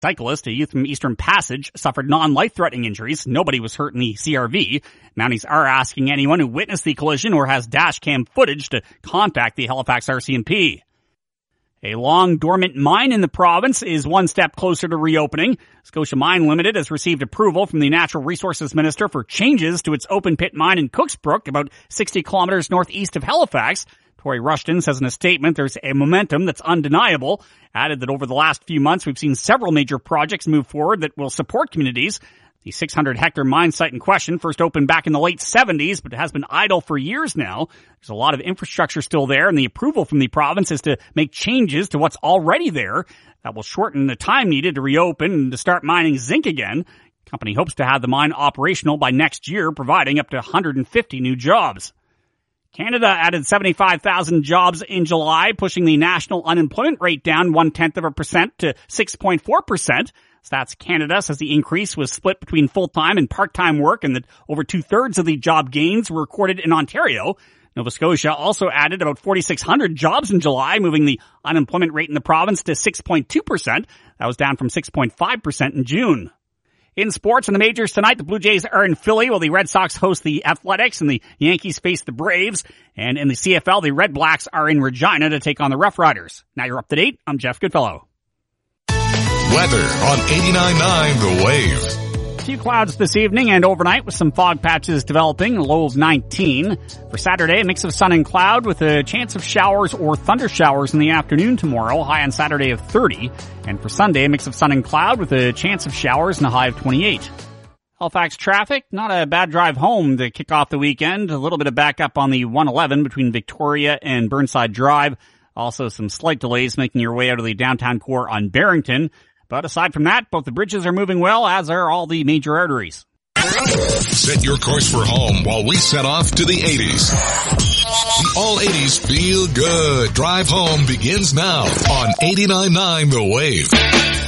cyclist, a youth from Eastern Passage, suffered non-life-threatening injuries. Nobody was hurt in the CRV. Mounties are asking anyone who witnessed the collision or has dash cam footage to contact the Halifax RCMP. A long dormant mine in the province is one step closer to reopening. Scotia Mine Limited has received approval from the Natural Resources Minister for changes to its open pit mine in Cooksbrook, about 60 kilometers northeast of Halifax. Tory Rushton says in a statement there's a momentum that's undeniable. Added that over the last few months we've seen several major projects move forward that will support communities. The 600-hectare mine site in question first opened back in the late 70s, but it has been idle for years now. There's a lot of infrastructure still there, and the approval from the province is to make changes to what's already there. That will shorten the time needed to reopen and to start mining zinc again. The company hopes to have the mine operational by next year, providing up to 150 new jobs. Canada added 75,000 jobs in July, pushing the national unemployment rate down 0.1% to 6.4%. Stats Canada says the increase was split between full-time and part-time work, and that over two-thirds of the job gains were recorded in Ontario. Nova Scotia also added about 4,600 jobs in July, moving the unemployment rate in the province to 6.2%. That was down from 6.5% in June. In sports in the majors tonight, the Blue Jays are in Philly while the Red Sox host the Athletics and the Yankees face the Braves. And in the CFL, the Red Blacks are in Regina to take on the Rough Riders. Now you're up to date. I'm Jeff Goodfellow. Weather on 89.9 The Wave. A few clouds this evening and overnight with some fog patches developing, a low of 19. For Saturday, a mix of sun and cloud with a chance of showers or thunder showers in the afternoon tomorrow, high on Saturday of 30. And for Sunday, a mix of sun and cloud with a chance of showers and a high of 28. Halifax traffic, not a bad drive home to kick off the weekend. A little bit of backup on the 111 between Victoria and Burnside Drive. Also some slight delays making your way out of the downtown core on Barrington. But aside from that, both the bridges are moving well, as are all the major arteries. Set your course for home while we set off to the 80s. The All 80s Feel Good Drive Home begins now on 89.9 The Wave.